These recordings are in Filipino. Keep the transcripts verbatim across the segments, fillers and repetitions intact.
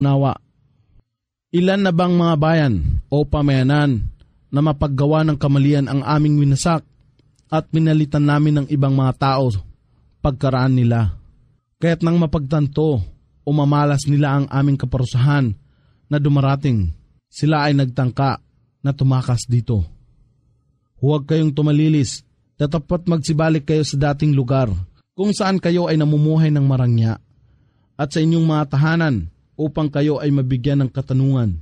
Nawa, ilan na bang mga bayan o pamayanan na mapaggawa ng kamalian ang aming winasak at minalitan namin ng ibang mga tao pagkaraan nila. Kaya't nang mapagtanto o mamalas nila ang aming kaparusahan na dumarating, sila ay nagtangka na tumakas dito. Huwag kayong tumalilis, tatapat magsibalik kayo sa dating lugar kung saan kayo ay namumuhay ng marangya at sa inyong mga tahanan upang kayo ay mabigyan ng katanungan.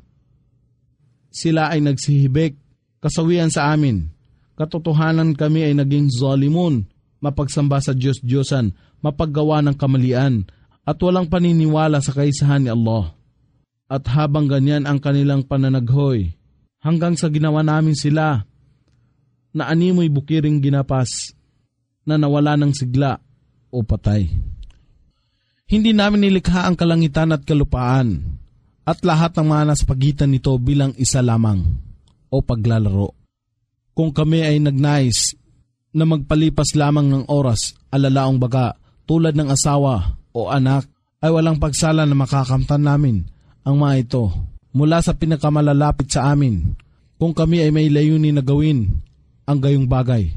Sila ay nagsihibik, kasawian sa amin. Katotohanan kami ay naging zalimun, mapagsamba sa Diyos-Diyosan, mapaggawa ng kamalian, at walang paniniwala sa kaisahan ni Allah. At habang ganyan ang kanilang pananaghoy, hanggang sa ginawa namin sila na animoy bukiring ginapas na nawala ng sigla o patay. Hindi namin nilikha ang kalangitan at kalupaan at lahat ng mga nasa pagitan nito bilang isa lamang o paglalaro. Kung kami ay nagnais na magpalipas lamang ng oras, alalaong baga tulad ng asawa o anak, ay walang pagsala na makakamtan namin ang mga ito mula sa pinakamalalapit sa amin kung kami ay may layunin na gawin ang gayong bagay.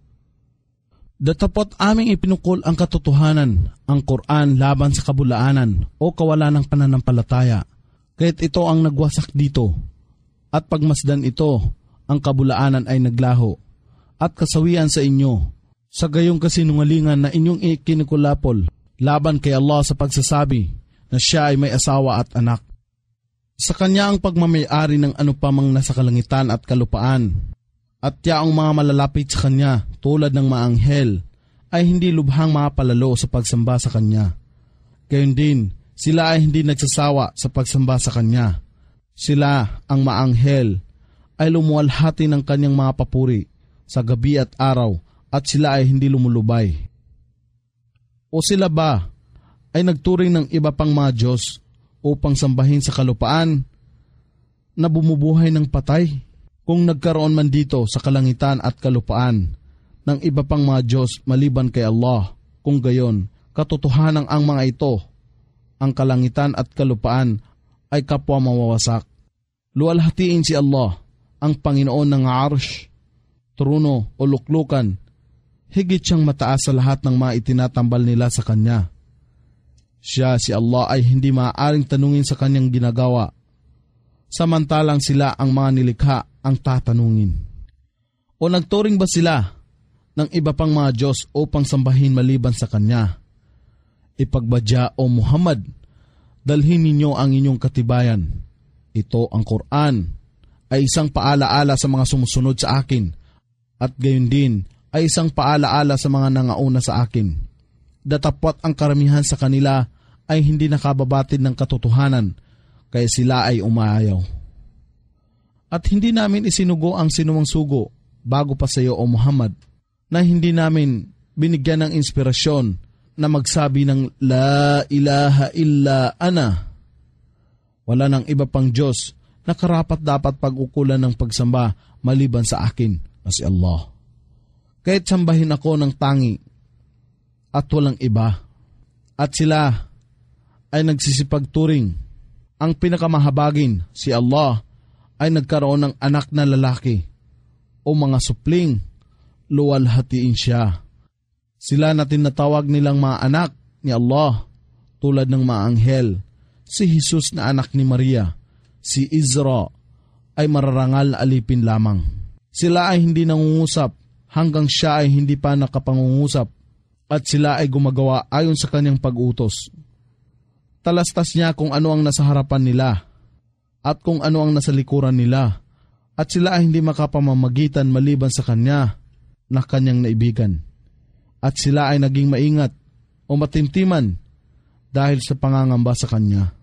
Datapot aming ipinukol ang katotohanan, ang Quran laban sa kabulaanan o kawalan ng pananampalataya. Kaya't ito ang nagwasak dito at pagmasdan ito, ang kabulaanan ay naglaho at kasawian sa inyo sa gayong kasinungalingan na inyong ikinikulapol laban kay Allah sa pagsasabi na siya ay may asawa at anak. Sa kanya ang pagmamayari ng ano pa mang nasa kalangitan at kalupaan, at yaong mga malalapit sa kanya tulad ng mga anghel ay hindi lubhang mapalalo sa pagsamba sa kanya. Gayon din, sila ay hindi nagsasawa sa pagsamba sa kanya. Sila, ang maanghel, ay lumuwalhati ng kanyang mga papuri sa gabi at araw at sila ay hindi lumulubay. O sila ba ay nagturing ng iba pang mga Diyos upang sambahin sa kalupaan na bumubuhay ng patay? Kung nagkaroon man dito sa kalangitan at kalupaan ng iba pang mga Diyos maliban kay Allah, kung gayon, katotohanan ang mga ito, ang kalangitan at kalupaan ay kapwa mawawasak. Luwalhatiin si Allah, ang Panginoon ng arsh, trono o luklukan, higit siyang mataas sa lahat ng mga itinatambal nila sa Kanya. Siya, si Allah, ay hindi maaaring tanungin sa Kanyang ginagawa, samantalang sila ang mga nilikha ang tatanungin. O nagturing ba sila ng iba pang mga Diyos upang sambahin maliban sa Kanya? Ipagbadya, o Muhammad, dalhin ninyo ang inyong katibayan. Ito, ang Quran, ay isang paalaala sa mga sumusunod sa akin, at gayon din ay isang paalaala sa mga nangauna sa akin. Datapwat ang karamihan sa kanila ay hindi nakababatid ng katotohanan, kaya sila ay umayaw. At hindi namin isinugo ang sinumang sugo bago pa sa iyo, o Muhammad, na hindi namin binigyan ng inspirasyon na magsabi ng La ilaha illa ana. Wala nang iba pang Diyos na karapat dapat pag-ukulan ng pagsamba maliban sa akin na si Allah. Kahit sambahin ako ng tangi at walang iba, at sila ay nagsisipagturing, ang pinakamahabagin, si Allah, ay nagkaroon ng anak na lalaki o mga supling, luwalhatiin siya. Sila na tinatawag nilang mga anak ni Allah tulad ng mga anghel. Si Jesus na anak ni Maria, si Izra, ay mararangal na alipin lamang. Sila ay hindi nangungusap hanggang siya ay hindi pa nakapangungusap at sila ay gumagawa ayon sa kanyang pag-utos. Talastas niya kung ano ang nasa harapan nila at kung ano ang nasa likuran nila, at sila ay hindi makapamamagitan maliban sa kanya na kanyang naibigan. At sila ay naging maingat o matimtiman dahil sa pangangamba sa kanya.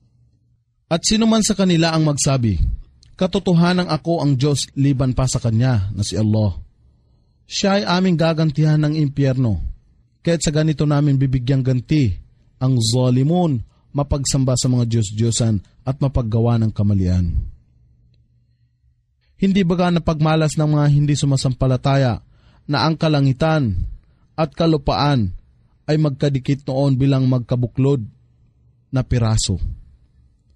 At sino man sa kanila ang magsabi, katotohanan ako ang Diyos liban pa sa kanya na si Allah, siya ay aming gagantihan ng impyerno, kaya't sa ganito namin bibigyang ganti ang zalimun, mapagsamba sa mga Diyos-Diyosan at mapaggawa ng kamalian. Hindi baga na pagmalas ng mga hindi sumasampalataya na ang kalangitan at kalupaan ay magkadikit noon bilang magkabuklod na piraso.